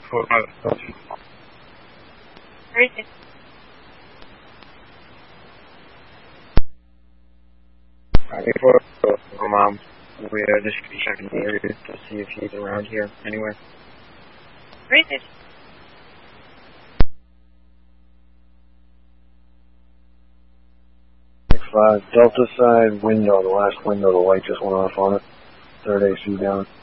Where is it? Mom, we're just checking the area to see if he's around here anywhere. Where is it? Delta side window, the last window, the light just went off on it. Third AC down.